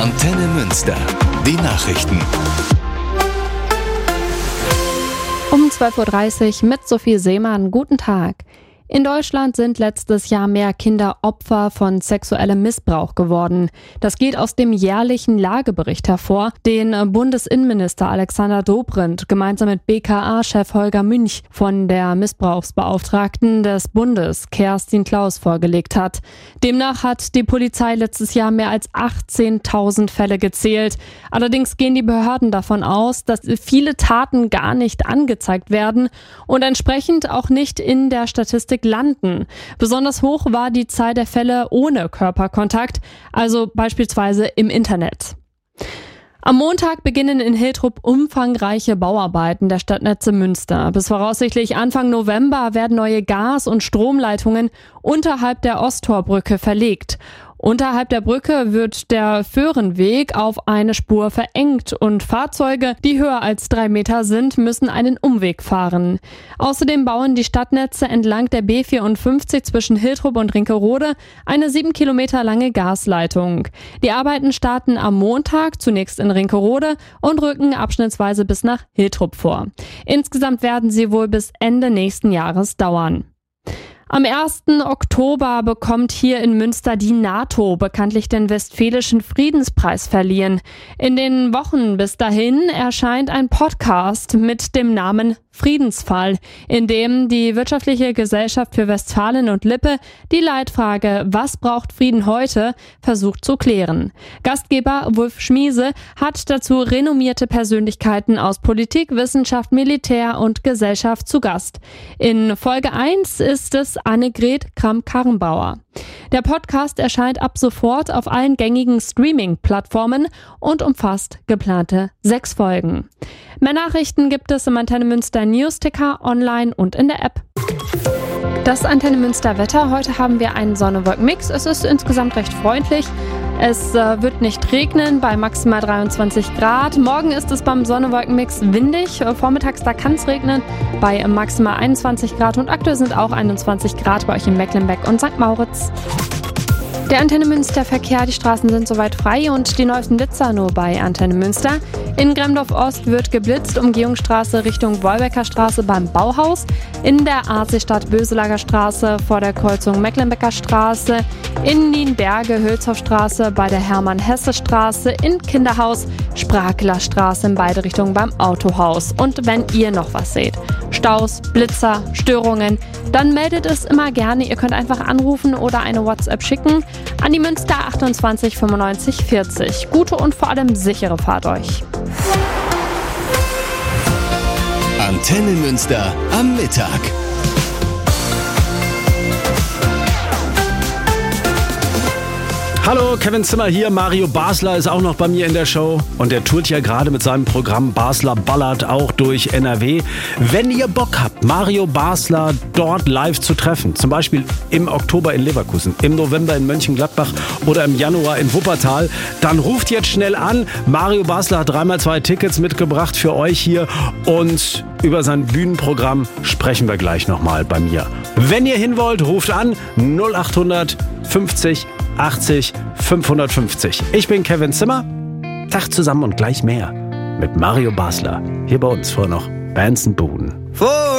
Antenne Münster. Die Nachrichten. Um 12.30 Uhr mit Sophie Seemann. Guten Tag. In Deutschland sind letztes Jahr mehr Kinder Opfer von sexuellem Missbrauch geworden. Das geht aus dem jährlichen Lagebericht hervor, den Bundesinnenminister Alexander Dobrindt gemeinsam mit BKA-Chef Holger Münch von der Missbrauchsbeauftragten des Bundes Kerstin Klaus vorgelegt hat. Demnach hat die Polizei letztes Jahr mehr als 18.000 Fälle gezählt. Allerdings gehen die Behörden davon aus, dass viele Taten gar nicht angezeigt werden und entsprechend auch nicht in der Statistik landen. Besonders hoch war die Zahl der Fälle ohne Körperkontakt, also beispielsweise im Internet. Am Montag beginnen in Hiltrup umfangreiche Bauarbeiten der Stadtnetze Münster. Bis voraussichtlich Anfang November werden neue Gas- und Stromleitungen unterhalb der Osttorbrücke verlegt. Unterhalb der Brücke wird der Föhrenweg auf eine Spur verengt und Fahrzeuge, die höher als 3 Meter sind, müssen einen Umweg fahren. Außerdem bauen die Stadtnetze entlang der B54 zwischen Hiltrup und Rinkerode eine 7 Kilometer lange Gasleitung. Die Arbeiten starten am Montag zunächst in Rinkerode und rücken abschnittsweise bis nach Hiltrup vor. Insgesamt werden sie wohl bis Ende nächsten Jahres dauern. Am 1. Oktober bekommt hier in Münster die NATO bekanntlich den Westfälischen Friedenspreis verliehen. In den Wochen bis dahin erscheint ein Podcast mit dem Namen Friedensfall, in dem die Wirtschaftliche Gesellschaft für Westfalen und Lippe die Leitfrage „Was braucht Frieden heute?" versucht zu klären. Gastgeber Wulf Schmiese hat dazu renommierte Persönlichkeiten aus Politik, Wissenschaft, Militär und Gesellschaft zu Gast. In Folge 1 ist es Annegret Kramp-Karrenbauer. Der Podcast erscheint ab sofort auf allen gängigen Streaming-Plattformen und umfasst geplante 6 Folgen. Mehr Nachrichten gibt es im Antenne Münster Newsticker, online und in der App. Das Antenne Münster Wetter. Heute haben wir einen Sonne-Wolken-Mix. Es ist insgesamt recht freundlich. Es wird nicht regnen bei maximal 23 Grad. Morgen ist es beim Sonne-Wolken-Mix windig. Vormittags da kann es regnen bei maximal 21 Grad und aktuell sind auch 21 Grad bei euch in Mecklenburg und St. Mauritz. Der Antenne Münster Verkehr, die Straßen sind soweit frei und die neuesten Blitzer nur bei Antenne Münster. In Gremdorf Ost wird geblitzt, Umgehungsstraße Richtung Wolbecker Straße beim Bauhaus. In der AC-Stadt Böselager Straße vor der Kreuzung Mecklenbecker Straße. In Nienberge Hülshoffstraße bei der Hermann-Hesse-Straße. In Kinderhaus Sprakeler Straße in beide Richtungen beim Autohaus. Und wenn ihr noch was seht, Staus, Blitzer, Störungen, dann meldet es immer gerne. Ihr könnt einfach anrufen oder eine WhatsApp schicken an die Münster 28 95 40. Gute und vor allem sichere Fahrt euch. Antenne Münster am Mittag. Hallo, Kevin Zimmer hier. Mario Basler ist auch noch bei mir in der Show. Und er tourt ja gerade mit seinem Programm Basler ballert auch durch NRW. Wenn ihr Bock habt, Mario Basler dort live zu treffen, zum Beispiel im Oktober in Leverkusen, im November in Mönchengladbach oder im Januar in Wuppertal, dann ruft jetzt schnell an. Mario Basler hat 3x2 Tickets mitgebracht für euch hier. Und über sein Bühnenprogramm sprechen wir gleich nochmal bei mir. Wenn ihr hin wollt, ruft an 0800 50 80 550. Ich bin Kevin Zimmer. Tag zusammen und gleich mehr mit Mario Basler. Hier bei uns vor noch Bands & Buden.